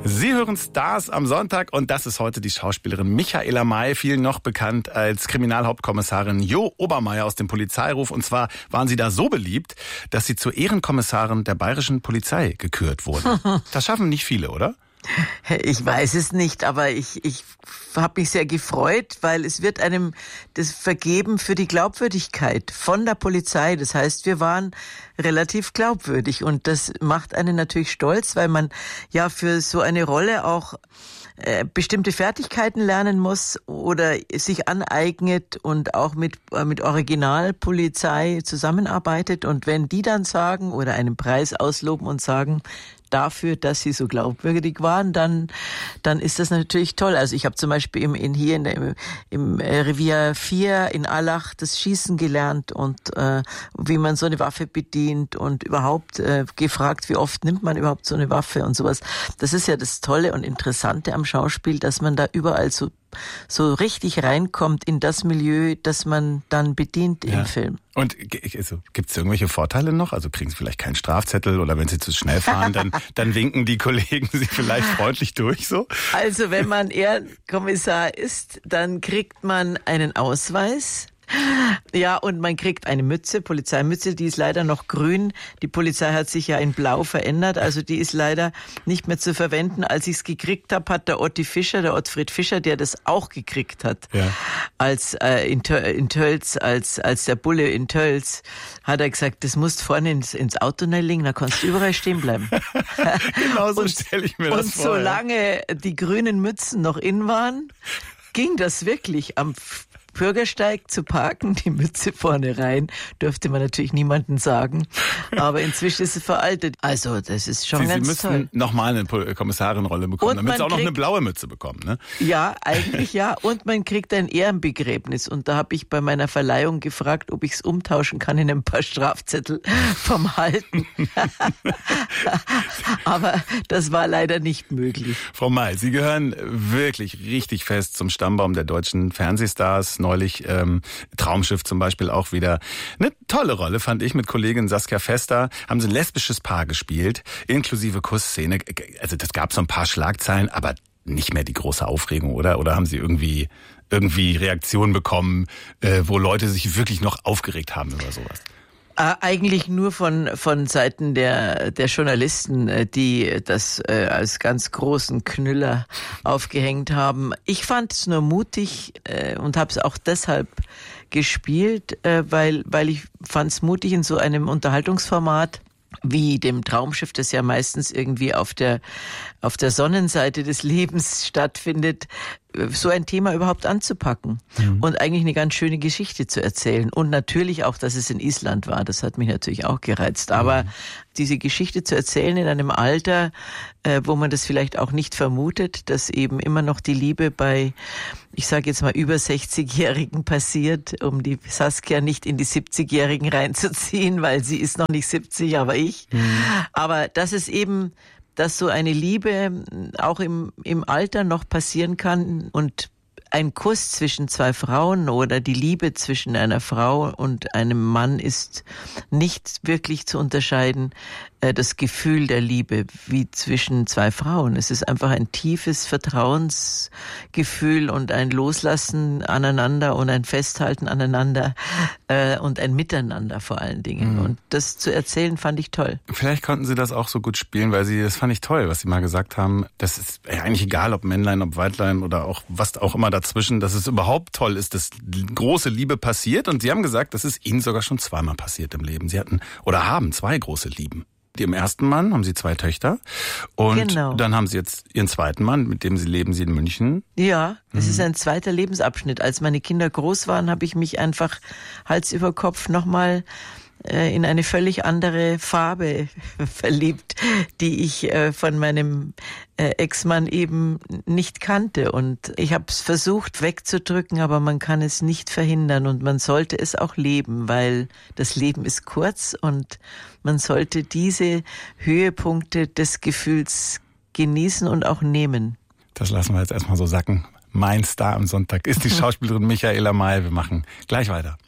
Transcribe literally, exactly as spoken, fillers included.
Sie hören Stars am Sonntag und das ist heute die Schauspielerin Michaela May, vielen noch bekannt als Kriminalhauptkommissarin Jo Obermeier aus dem Polizeiruf. Und zwar waren Sie da so beliebt, dass Sie zur Ehrenkommissarin der bayerischen Polizei gekürt wurden. Das schaffen nicht viele, oder? Ich weiß es nicht, aber ich, ich habe mich sehr gefreut, weil es wird einem das vergeben für die Glaubwürdigkeit von der Polizei. Das heißt, wir waren relativ glaubwürdig und das macht einen natürlich stolz, weil man ja für so eine Rolle auch äh, bestimmte Fertigkeiten lernen muss oder sich aneignet und auch mit, äh, mit Originalpolizei zusammenarbeitet. Und wenn die dann sagen oder einen Preis ausloben und sagen, dafür, dass sie so glaubwürdig waren, dann dann ist das natürlich toll. Also ich habe zum Beispiel im, in hier in der, im, im Revier vier in Allach das Schießen gelernt und äh, wie man so eine Waffe bedient und überhaupt äh, gefragt, wie oft nimmt man überhaupt so eine Waffe und sowas. Das ist ja das Tolle und Interessante am Schauspiel, dass man da überall so so richtig reinkommt in das Milieu, das man dann bedient im ja. Film. Und also, gibt es irgendwelche Vorteile noch? Also kriegen Sie vielleicht keinen Strafzettel oder wenn Sie zu schnell fahren, dann, dann winken die Kollegen Sie vielleicht freundlich durch so? Also wenn man Ehrenkommissar ist, dann kriegt man einen Ausweis. Ja, und man kriegt eine Mütze, Polizeimütze, die ist leider noch grün. Die Polizei hat sich ja in blau verändert, also die ist leider nicht mehr zu verwenden. Als ich es gekriegt habe, hat der Otti Fischer, der Ottfried Fischer, der das auch gekriegt hat, ja. als äh, in, in Tölz, als als der Bulle in Tölz, hat er gesagt, das musst vorne ins, ins Auto legen, da kannst du überall stehen bleiben. Genau so stelle ich mir das und vor. Und solange ja. die grünen Mützen noch in waren, ging das wirklich am Bürgersteig zu parken, die Mütze vorne rein, dürfte man natürlich niemandem sagen. Aber inzwischen ist es veraltet. Also, das ist schon Sie, ganz Sie müssen toll. nochmal eine Kommissarinrolle bekommen, und damit Sie auch noch kriegt, eine blaue Mütze bekommen, ne? Ja, eigentlich ja. Und man kriegt ein Ehrenbegräbnis. Und da habe ich bei meiner Verleihung gefragt, ob ich es umtauschen kann in ein paar Strafzettel vom Halten. Aber das war leider nicht möglich. Frau May, Sie gehören wirklich richtig fest zum Stammbaum der deutschen Fernsehstars. Neulich ähm, Traumschiff zum Beispiel auch wieder. Eine tolle Rolle, fand ich, mit Kollegin Saskia Fester. Haben sie ein lesbisches Paar gespielt, inklusive Kussszene. Also das gab so ein paar Schlagzeilen, aber nicht mehr die große Aufregung, oder? Oder haben sie irgendwie irgendwie Reaktionen bekommen, äh, wo Leute sich wirklich noch aufgeregt haben über sowas? Eigentlich nur von von Seiten der der Journalisten, die das äh, als ganz großen Knüller aufgehängt haben. Ich fand es nur mutig äh, und habe es auch deshalb gespielt, äh, weil weil ich fand es mutig in so einem Unterhaltungsformat wie dem Traumschiff, das ja meistens irgendwie auf der auf der Sonnenseite des Lebens stattfindet, so ein Thema überhaupt anzupacken mhm. und eigentlich eine ganz schöne Geschichte zu erzählen. Und natürlich auch, dass es in Island war, das hat mich natürlich auch gereizt. Aber mhm. diese Geschichte zu erzählen in einem Alter, äh, wo man das vielleicht auch nicht vermutet, dass eben immer noch die Liebe bei, ich sage jetzt mal, über sechzigjährigen passiert, um die Saskia nicht in die siebzigjährigen reinzuziehen, weil sie ist noch nicht siebzig, aber ich. Mhm. Aber dass es eben dass so eine Liebe auch im, im Alter noch passieren kann und ein Kuss zwischen zwei Frauen oder die Liebe zwischen einer Frau und einem Mann ist nicht wirklich zu unterscheiden, äh, das Gefühl der Liebe wie zwischen zwei Frauen. Es ist einfach ein tiefes Vertrauensgefühl und ein Loslassen aneinander und ein Festhalten aneinander äh, und ein Miteinander vor allen Dingen. Mhm. Und das zu erzählen fand ich toll. Vielleicht konnten Sie das auch so gut spielen, weil Sie, das fand ich toll, was Sie mal gesagt haben. Das ist eigentlich egal, ob Männlein, ob Weiblein oder auch was auch immer dazwischen, dass es überhaupt toll ist, dass große Liebe passiert. Und Sie haben gesagt, das ist Ihnen sogar schon zweimal passiert im Leben. Sie hatten oder haben zwei große Lieben. Ihrem ersten Mann haben Sie zwei Töchter und genau. Dann haben Sie jetzt Ihren zweiten Mann, mit dem Sie leben Sie in München. Ja, das mhm. ist ein zweiter Lebensabschnitt. Als meine Kinder groß waren, habe ich mich einfach Hals über Kopf nochmal äh, in eine völlig andere Farbe verliebt, die ich äh, von meinem äh, Ex-Mann eben nicht kannte. Und ich habe es versucht wegzudrücken, aber man kann es nicht verhindern und man sollte es auch leben, weil das Leben ist kurz und man sollte diese Höhepunkte des Gefühls genießen und auch nehmen. Das lassen wir jetzt erstmal so sacken. Mein Star am Sonntag ist die Schauspielerin Michaela May. Wir machen gleich weiter.